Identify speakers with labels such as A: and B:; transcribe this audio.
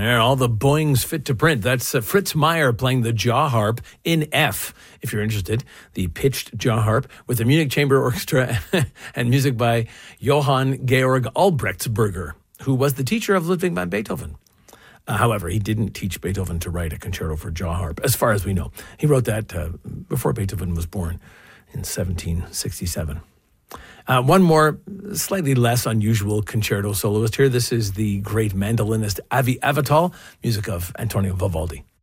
A: Yeah, all the Boeings fit to print. That's Fritz Meyer playing the jaw harp in F, if you're interested. The pitched jaw harp with the Munich Chamber Orchestra and music by Johann Georg Albrechtsberger, who was the teacher of Ludwig van Beethoven. However, he didn't teach Beethoven to write a concerto for jaw harp, as far as we know. He wrote that before Beethoven was born in 1767. One more, slightly less unusual concerto soloist here. This is the great mandolinist Avi Avital, music of Antonio Vivaldi.